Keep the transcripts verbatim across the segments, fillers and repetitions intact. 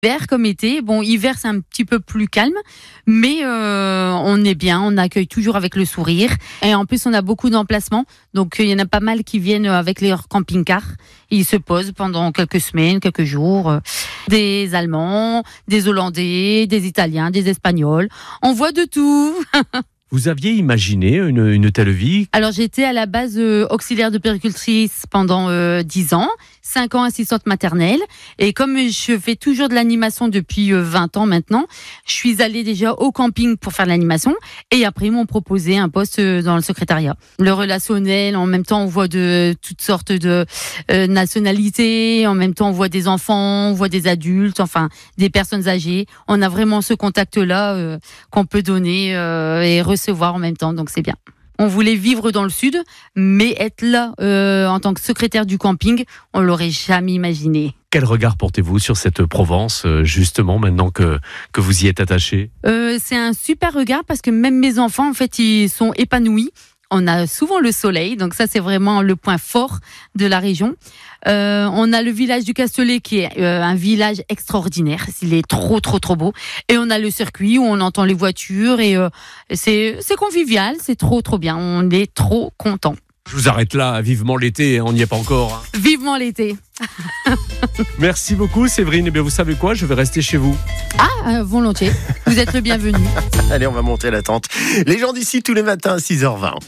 Hiver comme été, bon, hiver c'est un petit peu plus calme, mais euh, on est bien, on accueille toujours avec le sourire. Et en plus, on a beaucoup d'emplacements, donc il y en a pas mal qui viennent avec leurs camping-cars. Ils se posent pendant quelques semaines, quelques jours. Des Allemands, des Hollandais, des Italiens, des Espagnols. On voit de tout. Vous aviez imaginé une, une telle vie ? Alors j'étais à la base euh, auxiliaire de puéricultrice pendant euh, dix ans, cinq ans assistante maternelle. Et comme je fais toujours de l'animation depuis euh, vingt ans maintenant, je suis allée déjà au camping pour faire de l'animation. Et après, ils m'ont proposé un poste euh, dans le secrétariat. Le relationnel, en même temps, on voit de toutes sortes de euh, nationalités. En même temps, on voit des enfants, on voit des adultes, enfin des personnes âgées. On a vraiment ce contact-là euh, qu'on peut donner euh, et recevoir recevoir en même temps, donc c'est bien. On voulait vivre dans le sud, mais être là euh, en tant que secrétaire du camping, on l'aurait jamais imaginé. Quel regard portez-vous sur cette Provence, justement, maintenant que, que vous y êtes attaché ? euh, C'est un super regard parce que même mes enfants, en fait, ils sont épanouis. On a souvent le soleil, donc ça c'est vraiment le point fort de la région. Euh, on a le village du Castellet qui est euh, un village extraordinaire, il est trop trop trop beau. Et on a le circuit où on entend les voitures et euh, c'est c'est convivial, c'est trop trop bien, on est trop contents. Je vous arrête là, vivement l'été, on n'y est pas encore. Hein. Vivement l'été. Merci beaucoup Séverine, et bien vous savez quoi, je vais rester chez vous. Ah, euh, volontiers, vous êtes le bienvenu. Allez, on va monter la tente. Les gens d'ici tous les matins à six heures vingt.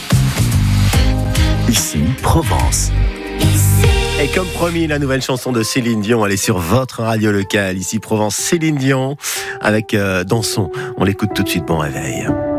Ici, Provence. Et comme promis, la nouvelle chanson de Céline Dion, elle est sur votre radio locale. Ici Provence, Céline Dion avec euh, Danson. On l'écoute tout de suite, bon réveil.